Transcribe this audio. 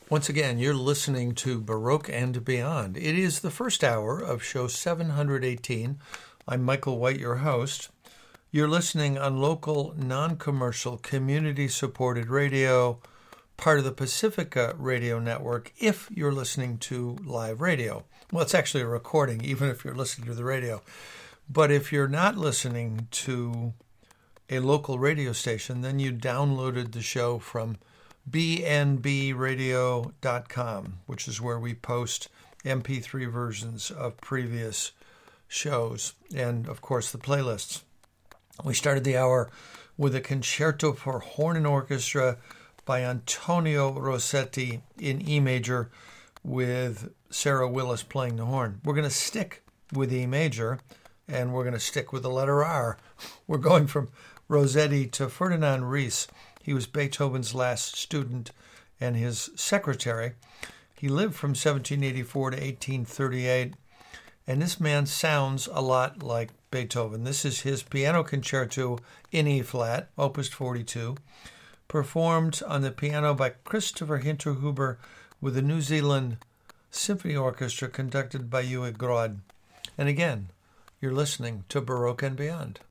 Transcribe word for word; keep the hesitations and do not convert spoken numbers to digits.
Once again, you're listening to Baroque and Beyond. It is the first hour of show seven hundred eighteen. I'm Michael White, your host. You're listening on local, non-commercial, community-supported radio, part of the Pacifica Radio Network, if you're listening to live radio. Well, it's actually a recording, even if you're listening to the radio. But if you're not listening to a local radio station, then you downloaded the show from b n b radio dot com, which is where we post M P three versions of previous shows and, of course, the playlists. We started the hour with a concerto for horn and orchestra by Antonio Rossetti in E major, with Sarah Willis playing the horn. We're going to stick with E major, and we're going to stick with the letter R. We're going from Rossetti to Ferdinand Ries. He was Beethoven's last student and his secretary. He lived from seventeen eighty-four to eighteen thirty-eight, and this man sounds a lot like Beethoven. This is his piano concerto in E-flat, Opus forty-two, performed on the piano by Christopher Hinterhuber with the New Zealand Symphony Orchestra conducted by Uwe Grod. And again, you're listening to Baroque and Beyond.